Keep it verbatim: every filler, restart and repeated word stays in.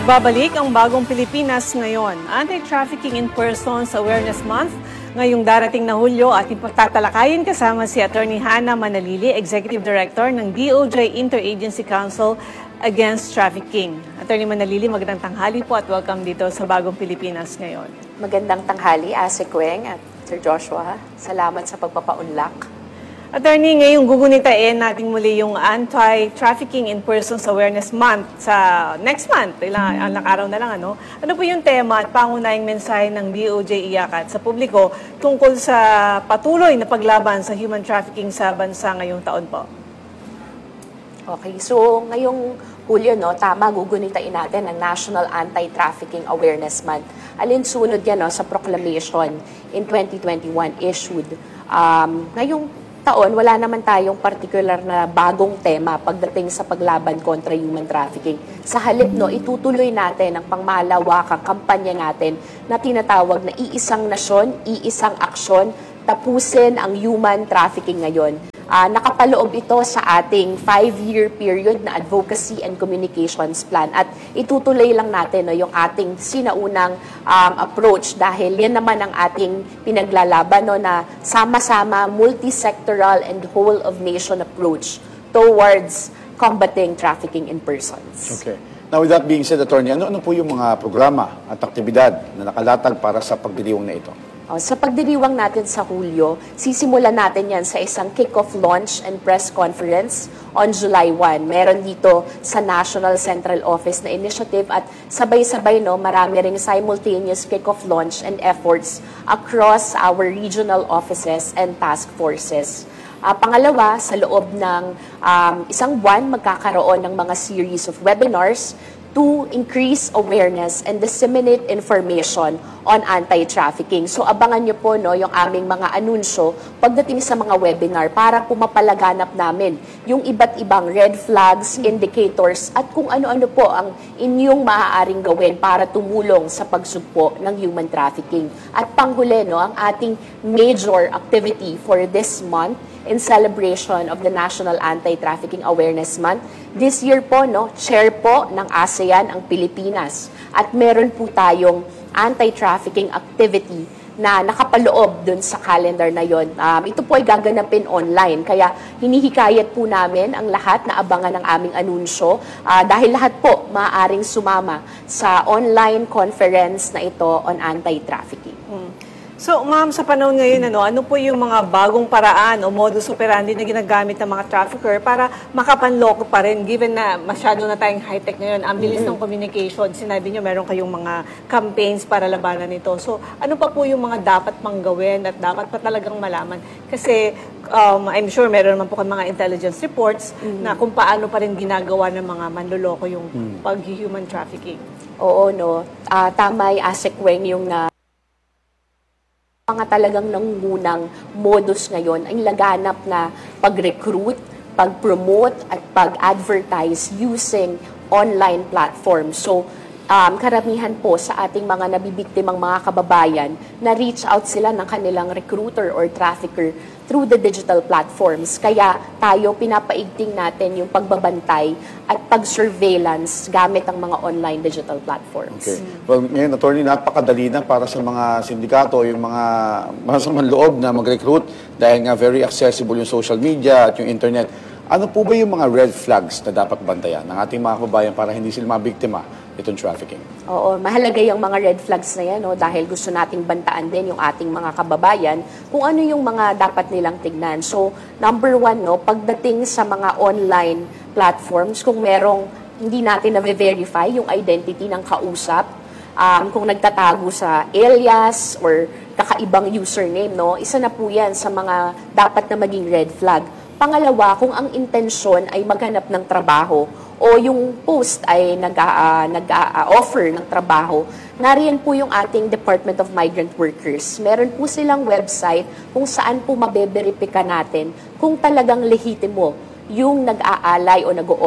Nagbabalik ang Bagong Pilipinas ngayon. Anti-Trafficking in Persons Awareness Month ngayong darating na Hulyo at ipagtatalakayin kasama si Attorney Hannah Manalili, Executive Director ng D O J Interagency Council Against Trafficking. Attorney Manalili, magandang tanghali po at welcome dito sa Bagong Pilipinas ngayon. Magandang tanghali, Ase Kueng at Sir Joshua. Salamat sa pagpapaunlak. Attorney, ngayong gugunitain natin muli yung Anti-Trafficking in Persons Awareness Month sa next month. Ilang, ilang araw na lang, ano? Ano po yung tema at pangunahing mensahe ng D O J IACAT sa publiko tungkol sa patuloy na paglaban sa human trafficking sa bansa ngayong taon po? Okay, so ngayong Hulyo, no, tama, gugunitain natin ang National Anti-Trafficking Awareness Month. Alinsunod yan, no, sa proclamation in twenty twenty-one issued. Um, ngayong taon, wala naman tayong particular na bagong tema pagdating sa paglaban kontra human trafficking. Sa halip, no, itutuloy natin ang pangmalawakang kampanya natin na tinatawag na iisang nasyon, iisang aksyon, tapusin ang human trafficking ngayon. Uh, nakapaloob ito sa ating five-year period na advocacy and communications plan at itutuloy lang natin, no, yung ating sinaunang um, approach dahil yan naman ang ating pinaglalaban, no, na sama-sama multi-sectoral and whole-of-nation approach towards combating trafficking in persons. Okay. Now with that being said, Attorney, ano-ano po yung mga programa at aktibidad na nakalatag para sa pagdiriwang na ito? Oh, sa pagdiriwang natin sa Hulyo, sisimulan natin yan sa isang kick-off launch and press conference on July first. Meron dito sa National Central Office na initiative at sabay-sabay, no, marami ring simultaneous kick-off launch and efforts across our regional offices and task forces. Uh, pangalawa, sa loob ng um, isang buwan, magkakaroon ng mga series of webinars to increase awareness and disseminate information on anti-trafficking. So abangan niyo po, no, yung aming mga anunsyo pagdating sa mga webinar para po mapalaganap namin yung iba't ibang red flags, indicators at kung ano-ano po ang inyong maaaring gawin para tumulong sa pagsugpo ng human trafficking. At panghuli, no, ang ating major activity for this month in celebration of the National Anti-Trafficking Awareness Month. This year po, no, chair po ng ASEAN ang Pilipinas. At meron po tayong anti-trafficking activity na nakapaloob dun sa calendar na yon. Um, ito po ay gaganapin online. Kaya hinihikayat po namin ang lahat na abangan ng aming anunsyo uh, dahil lahat po maaaring sumama sa online conference na ito on anti-trafficking. Hmm. So, ma'am, sa panahon ngayon, ano, ano po yung mga bagong paraan o modus operandi na ginagamit ng mga trafficker para makapanloko pa rin, given na masyado na tayong high-tech ngayon, ang bilis mm-hmm. ng communication, sinabi nyo meron kayong mga campaigns para labanan ito. So, ano pa po yung mga dapat pang gawin at dapat pa talagang malaman? Kasi, um, I'm sure meron naman po kayong mga intelligence reports mm-hmm. na kung paano pa rin ginagawa ng mga manloloko yung mm-hmm. pag-human trafficking. Oo, no. Uh, tama yung Ase Kueng yung na mga talagang nangungunang modus ngayon ay laganap na pag-recruit, pag-promote at pag-advertise using online platforms. So, um, karamihan po sa ating mga nabibiktimang mga kababayan na reach out sila ng kanilang recruiter or trafficker through the digital platforms. Kaya tayo pinapaigting natin yung pagbabantay at pag-surveillance gamit ang mga online digital platforms. Okay. Well, ngayon, Attorney, napakadali na para sa mga sindikato, yung mga masamang loob na mag-recruit dahil nga very accessible yung social media at yung internet. Ano po ba yung mga red flags na dapat bantayan ng ating mga kababayan para hindi sila mabiktima itong trafficking? Oo, mahalaga yung mga red flags na yan, no, dahil gusto nating bantaan din yung ating mga kababayan kung ano yung mga dapat nilang tignan. So, number one, no, pagdating sa mga online platforms, kung merong hindi natin na-verify yung identity ng kausap, um, kung nagtatago sa alias or kakaibang username, no, isa na po yan sa mga dapat na maging red flag. Pangalawa, kung ang intensyon ay maghanap ng trabaho o yung post ay nag-offer uh, ng trabaho, nariyan po yung ating Department of Migrant Workers. Meron po silang website kung saan po mabeberipika natin kung talagang lehitimo yung nag-aalay o nag-o